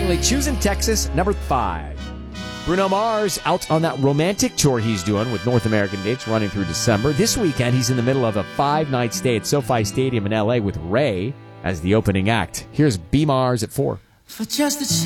finally, Choosing Texas, number 5. Bruno Mars out on that romantic tour he's doing with North American dates running through December. This weekend, he's in the middle of a 5-night stay at SoFi Stadium in L.A. with Ray as the opening act. Here's B. Mars at 4. For just a